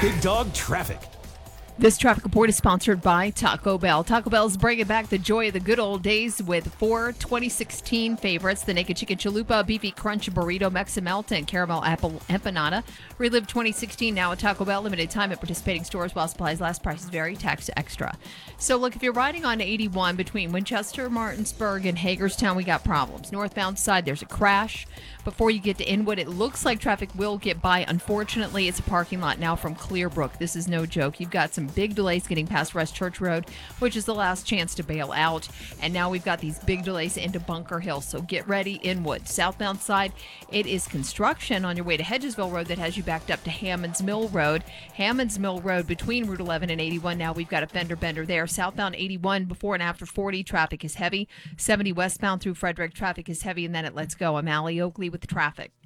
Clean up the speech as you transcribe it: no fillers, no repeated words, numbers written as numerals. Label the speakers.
Speaker 1: Big Dog Traffic.
Speaker 2: This traffic report is sponsored by Taco Bell. Taco Bell's bringing back the joy of the good old days with 4 2016 favorites: the Naked Chicken Chalupa, Beefy Crunch Burrito, Mexa Melt, and Caramel Apple Empanada. Relive 2016 now at Taco Bell. Limited time at participating stores while supplies last. Prices vary. Tax extra. So look, if you're riding on 81 between Winchester, Martinsburg, and Hagerstown, we got problems. Northbound side, there's a crash. Before you get to Inwood, it looks like traffic will get by. Unfortunately, it's a parking lot now from Clearbrook. This is no joke. You've got some big delays getting past West Church Road, which is the last chance to bail out. And now we've got these big delays into Bunker Hill. So get ready, Inwood. Southbound side, it is construction on your way to Hedgesville Road that has you backed up to Hammonds Mill Road. Hammonds Mill Road between Route 11 and 81. Now we've got a fender bender there. Southbound 81 before and after 40, traffic is heavy. 70 westbound through Frederick, traffic is heavy. And then it lets go. I'm Allie Oakley with the traffic.